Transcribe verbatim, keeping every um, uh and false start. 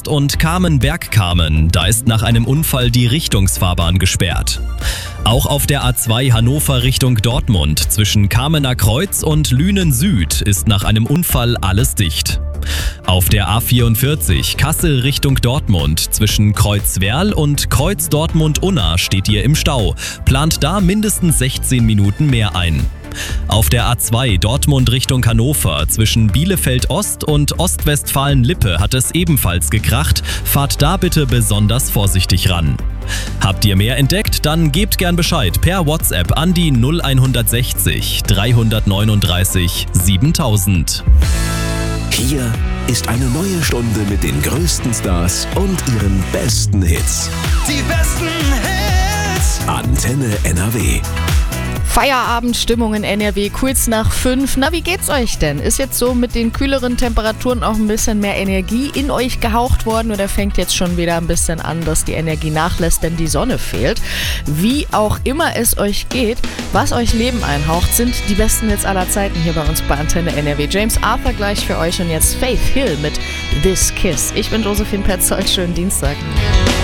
Ost und Kamen-Bergkamen. Da ist nach einem Unfall die Richtungsfahrbahn gesperrt. Auch auf der A zwei Hannover Richtung Dortmund zwischen Kamener Kreuz und Lünen Süd ist nach einem Unfall alles dicht. Auf der A vierundvierzig Kassel Richtung Dortmund zwischen Kreuzwerl und Kreuz Dortmund-Unna steht ihr im Stau. Plant da mindestens sechzehn Minuten mehr ein. Auf der A zwei Dortmund Richtung Hannover zwischen Bielefeld Ost und Ostwestfalen-Lippe hat es ebenfalls gekracht. Fahrt da bitte besonders vorsichtig ran. Habt ihr mehr entdeckt? Dann gebt gern Bescheid per WhatsApp an die null hundertsechzig dreihundertneununddreißig siebentausend. Hier ist eine neue Stunde mit den größten Stars und ihren besten Hits. Die besten Hits. Antenne N R W. Feierabendstimmung in N R W, kurz nach fünf. Na, wie geht's euch denn? Ist jetzt so mit den kühleren Temperaturen auch ein bisschen mehr Energie in euch gehaucht worden oder fängt jetzt schon wieder ein bisschen an, dass die Energie nachlässt, denn die Sonne fehlt? Wie auch immer es euch geht, was euch Leben einhaucht, sind die besten Hits aller Zeiten hier bei uns bei Antenne N R W. James Arthur gleich für euch und jetzt Faith Hill mit This Kiss. Ich bin Josephine Petzold, schönen Dienstag.